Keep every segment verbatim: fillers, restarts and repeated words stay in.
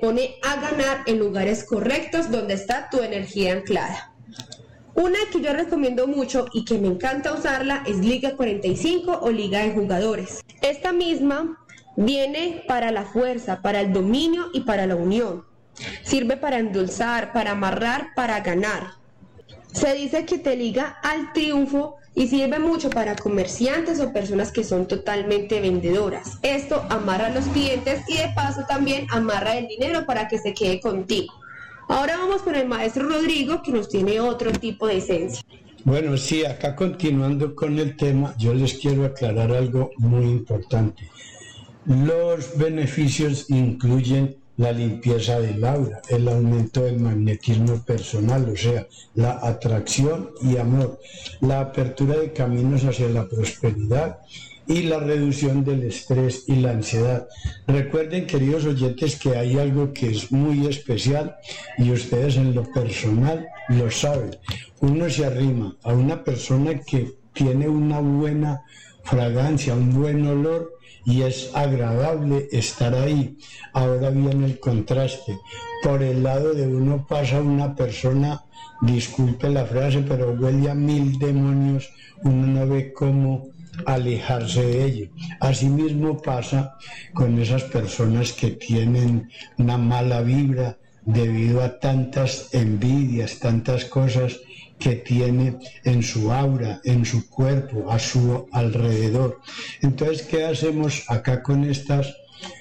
pone a ganar en lugares correctos donde está tu energía anclada. Una que yo recomiendo mucho y que me encanta usarla es Liga cuarenta y cinco o Liga de Jugadores. Esta misma viene para la fuerza, para el dominio y para la unión. Sirve para endulzar, para amarrar, para ganar. Se dice que te liga al triunfo y sirve mucho para comerciantes o personas que son totalmente vendedoras. Esto amarra a los clientes y de paso también amarra el dinero para que se quede contigo. Ahora vamos con el maestro Rodrigo, que nos tiene otro tipo de esencia. Bueno, sí, acá continuando con el tema, yo les quiero aclarar algo muy importante. Los beneficios incluyen la limpieza del aura, el aumento del magnetismo personal, o sea, la atracción y amor, la apertura de caminos hacia la prosperidad y la reducción del estrés y la ansiedad. Recuerden, queridos oyentes, que hay algo que es muy especial y ustedes en lo personal lo saben. Uno se arrima a una persona que tiene una buena fragancia, un buen olor, y es agradable estar ahí. Ahora viene el contraste. Por el lado de uno pasa una persona, disculpe la frase, pero huele a mil demonios, uno no ve cómo alejarse de ello. Asimismo pasa con esas personas que tienen una mala vibra debido a tantas envidias, tantas cosas que tiene en su aura, en su cuerpo, a su alrededor. Entonces, ¿qué hacemos acá con estas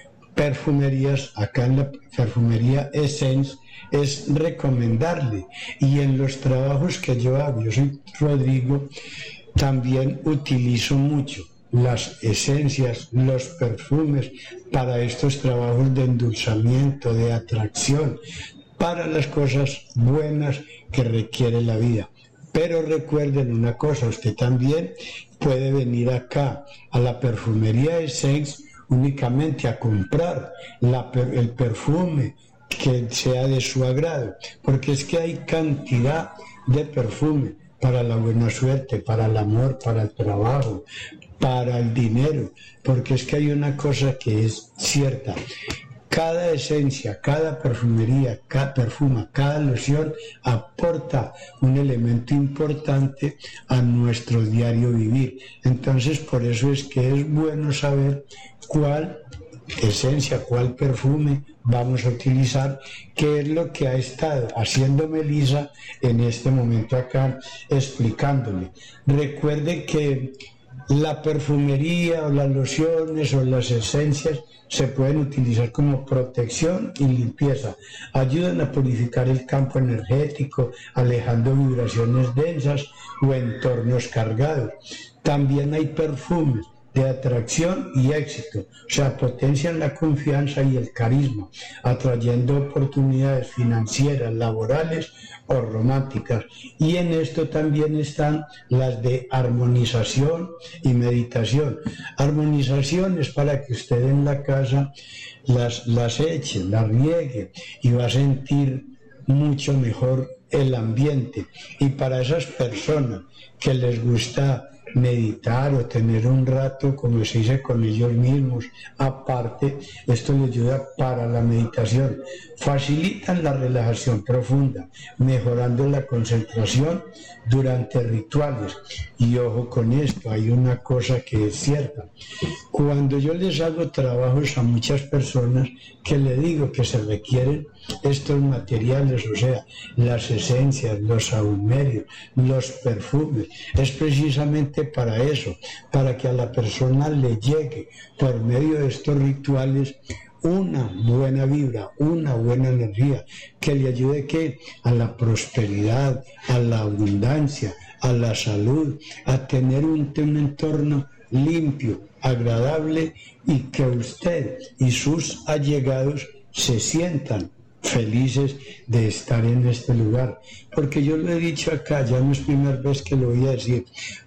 perfumerías? Acá en la perfumería Essence es recomendarle, y en los trabajos que yo hago, yo soy Rodrigo, también utilizo mucho las esencias, los perfumes para estos trabajos de endulzamiento, de atracción, para las cosas buenas que requiere la vida. Pero recuerden una cosa, usted también puede venir acá a la perfumería Essence únicamente a comprar la, el perfume que sea de su agrado, porque es que hay cantidad de perfume para la buena suerte, para el amor, para el trabajo, para el dinero, porque es que hay una cosa que es cierta. Cada esencia, cada perfumería, cada perfuma, cada loción aporta un elemento importante a nuestro diario vivir. Entonces, por eso es que es bueno saber cuál esencia, cuál perfume vamos a utilizar, qué es lo que ha estado haciendo Melissa en este momento acá explicándole. Recuerde que la perfumería o las lociones o las esencias se pueden utilizar como protección y limpieza. Ayudan a purificar el campo energético, alejando vibraciones densas o entornos cargados. También hay perfumes de atracción y éxito, o sea, potencian la confianza y el carisma, atrayendo oportunidades financieras, laborales o románticas. Y en esto también están las de armonización y meditación. Armonización es para que usted en la casa las, las eche, las riegue y va a sentir mucho mejor el ambiente. Y para esas personas que les gusta meditar o tener un rato, como se dice, con ellos mismos aparte, esto les ayuda para la meditación. Facilitan la relajación profunda, mejorando la concentración durante rituales. Y ojo con esto, hay una cosa que es cierta. Cuando yo les hago trabajos a muchas personas, que le digo que se requieren estos materiales, o sea, las esencias, los sahumerios, los perfumes, es precisamente para eso, para que a la persona le llegue por medio de estos rituales una buena vibra, una buena energía, que le ayude que a la prosperidad, a la abundancia, a la salud, a tener un, un entorno limpio, agradable, y que usted y sus allegados se sientan felices de estar en este lugar. Porque yo lo he dicho acá, ya no es primera vez que lo voy a decir,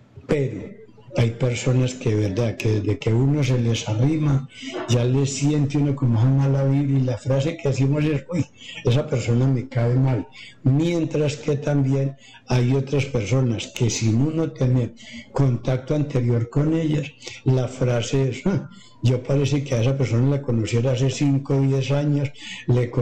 pero hay personas que, verdad, que desde que uno se les arrima, ya les siente uno como una mala vibra, y la frase que hacemos es, uy, esa persona me cae mal. Mientras que también hay otras personas que sin uno tener contacto anterior con ellas, la frase es, ah, yo parece que a esa persona la conociera hace cinco o diez años, le